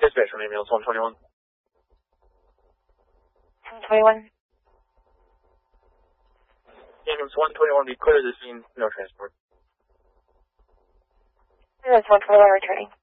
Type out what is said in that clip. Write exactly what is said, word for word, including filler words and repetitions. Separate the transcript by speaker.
Speaker 1: dispatch from ambulance one twenty-one.
Speaker 2: one twenty-one.
Speaker 1: Ambulance one twenty-one, be clear to the scene, no transport.
Speaker 2: Ambulance one twenty-one returning.